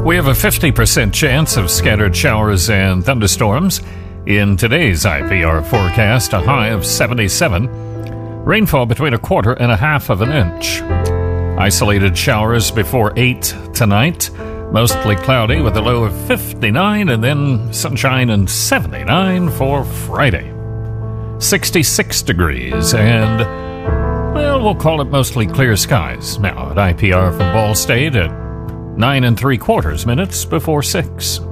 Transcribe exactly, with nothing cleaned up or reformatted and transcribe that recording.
We have a fifty percent chance of scattered showers and thunderstorms. In today's I P R forecast, a high of seventy-seven. Rainfall between a quarter and a half of an inch. Isolated showers before eight tonight. Mostly cloudy with a low of fifty-nine, and then sunshine and seventy-nine for Friday. sixty-six degrees, and, well, we'll call it mostly clear skies. Now at I P R from Ball State at nine and three quarters minutes before six.